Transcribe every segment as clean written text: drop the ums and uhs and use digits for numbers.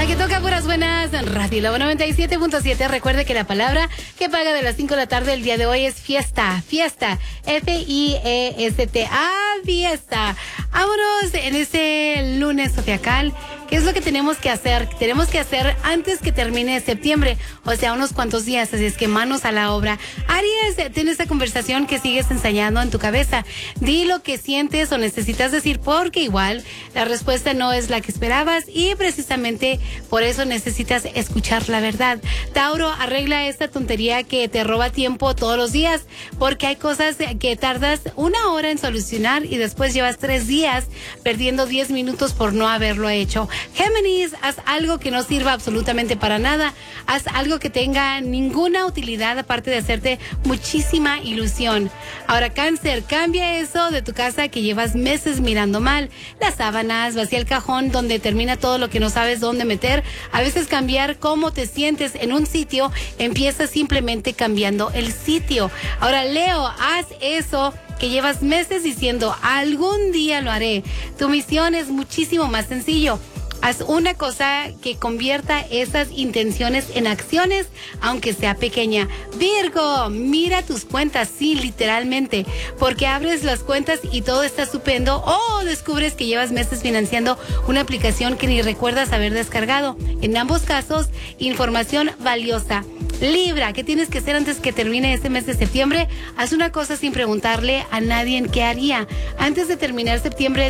La que toca puras buenas, Radio Lobo 97.7. Recuerde que la palabra que paga de las 5 de la tarde el día de hoy es fiesta. Fiesta. F-I-E-S-T-A. Fiesta. Vámonos en este lunes zodiacal. ¿Qué es lo que tenemos que hacer? Tenemos que hacer antes que termine septiembre, o sea, unos cuantos días, así es que manos a la obra. Aries, ten esta conversación que sigues ensayando en tu cabeza. Di lo que sientes o necesitas decir, porque igual la respuesta no es la que esperabas y precisamente por eso necesitas escuchar la verdad. Tauro, arregla esta tontería que te roba tiempo todos los días, porque hay cosas que tardas 1 hora en solucionar y después llevas 3 días perdiendo 10 minutos por no haberlo hecho. Géminis, haz algo que no sirva absolutamente para nada. Haz algo que tenga ninguna utilidad aparte de hacerte muchísima ilusión. Ahora, Cáncer, cambia eso de tu casa que llevas meses mirando mal. Las sábanas, vacía el cajón donde termina todo lo que no sabes dónde meter. A veces cambiar cómo te sientes en un sitio empieza simplemente cambiando el sitio. Ahora, Leo, haz eso que llevas meses diciendo, algún día lo haré. Tu misión es muchísimo más sencillo. Haz una cosa que convierta esas intenciones en acciones, aunque sea pequeña. Virgo, mira tus cuentas, sí, literalmente, porque abres las cuentas y todo está estupendo o descubres que llevas meses financiando una aplicación que ni recuerdas haber descargado. En ambos casos, información valiosa. Libra, ¿qué tienes que hacer antes que termine este mes de septiembre? Haz una cosa sin preguntarle a nadie en qué haría. Antes de terminar septiembre,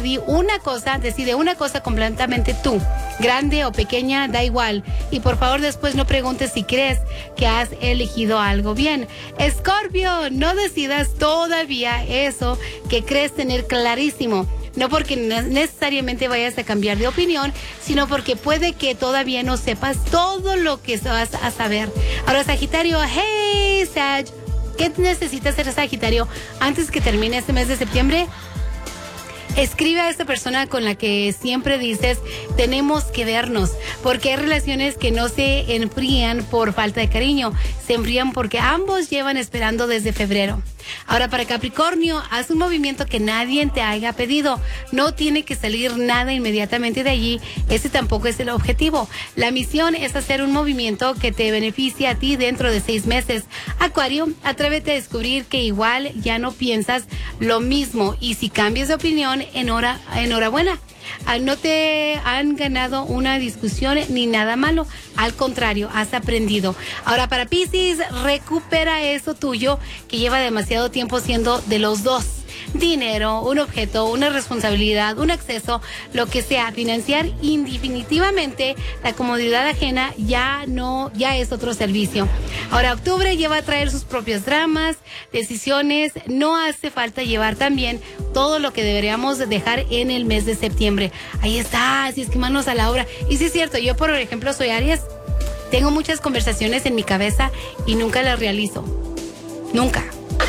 decide una cosa completamente tú. Grande o pequeña, da igual. Y por favor, después no preguntes si crees que has elegido algo bien. Escorpio, no decidas todavía eso que crees tener clarísimo. No porque necesariamente vayas a cambiar de opinión, sino porque puede que todavía no sepas todo lo que vas a saber. Ahora, Sagitario, hey, Sag, ¿qué necesitas hacer, Sagitario, antes que termine este mes de septiembre? Escribe a esta persona con la que siempre dices, tenemos que vernos, porque hay relaciones que no se enfrían por falta de cariño, se enfrían porque ambos llevan esperando desde febrero. Ahora, para Capricornio, haz un movimiento que nadie te haya pedido. No tiene que salir nada inmediatamente de allí. Ese tampoco es el objetivo. La misión es hacer un movimiento que te beneficie a ti dentro de 6 meses. Acuario, atrévete a descubrir que igual ya no piensas lo mismo. Y si cambias de opinión, enhorabuena. No te han ganado una discusión ni nada malo. Al contrario, has aprendido. Ahora, para Piscis, recupera eso tuyo que lleva demasiado tiempo siendo de los dos. Dinero, un objeto, una responsabilidad, un acceso, lo que sea. Financiar indefinitivamente la comodidad ajena ya es otro servicio. Ahora, octubre lleva a traer sus propios dramas, decisiones. No hace falta llevar también todo lo que deberíamos dejar en el mes de septiembre. Ahí está, así es que manos a la obra. Y sí es cierto, yo por ejemplo soy Aries, tengo muchas conversaciones en mi cabeza y nunca las realizo. Nunca.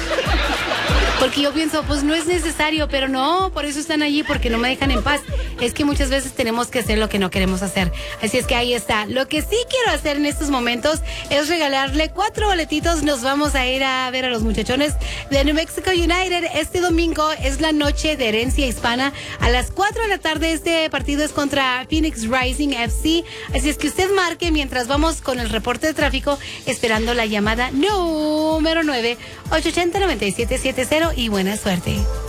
Porque yo pienso, pues no es necesario, pero no, por eso están allí, porque no me dejan en paz. Es que muchas veces tenemos que hacer lo que no queremos hacer. Así es que ahí está. Lo que sí quiero hacer en estos momentos es regalarle 4 boletitos. Nos vamos a ir a ver a los muchachones de New Mexico United. Este domingo es la noche de herencia hispana. A las 4 de la tarde este partido es contra Phoenix Rising FC. Así es que usted marque mientras vamos con el reporte de tráfico, esperando la llamada número 9, 880-9770 y buena suerte.